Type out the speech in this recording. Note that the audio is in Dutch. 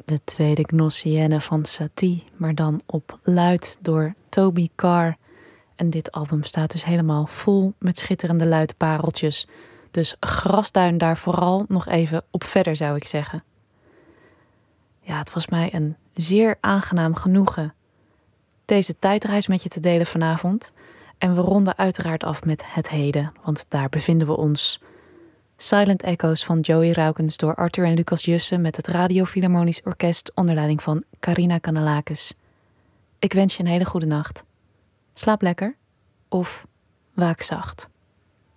De tweede Gnossienne van Satie, maar dan op luid door Toby Carr. En dit album staat dus helemaal vol met schitterende luidpareltjes. Dus grasduin daar vooral nog even op verder, zou ik zeggen. Ja, het was mij een zeer aangenaam genoegen deze tijdreis met je te delen vanavond. En we ronden uiteraard af met het heden, want daar bevinden we ons. Silent Echoes van Joey Raukens door Arthur en Lucas Jussen met het Radio Philharmonisch Orkest onder leiding van Carina Kanellakis. Ik wens je een hele goede nacht. Slaap lekker of waak zacht.